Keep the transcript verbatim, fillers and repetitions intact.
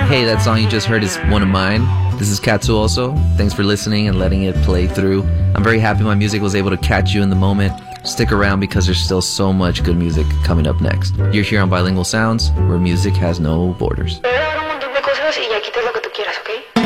Hey, that song you just heard is one of mine. This is Katsu also. Thanks for listening and letting it play through. I'm very happy my music was able to catch you in the moment. Stick around because there's still so much good music coming up next. You're here on Bilingual Sounds, where music has no borders. Voy a dar un montón de cosas y ya quitas lo que tú quieras, ¿ok?